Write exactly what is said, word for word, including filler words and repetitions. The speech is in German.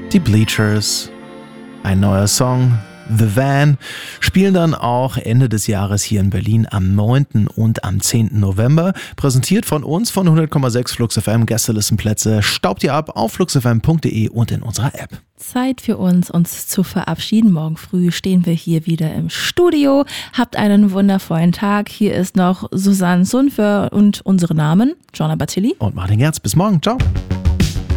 die Bleachers. Ein neuer Song, The Van, spielen dann auch Ende des Jahres hier in Berlin am neunten und am zehnten November. Präsentiert von uns von hundert Komma sechs Flux F M. Gästelistenplätze staubt ihr ab auf fluxfm punkt de und in unserer App. Zeit für uns, uns zu verabschieden. Morgen früh stehen wir hier wieder im Studio. Habt einen wundervollen Tag. Hier ist noch Susanne Sunfer und unsere Namen, Jonna Bartilli und Martin Gerz. Bis morgen. Ciao.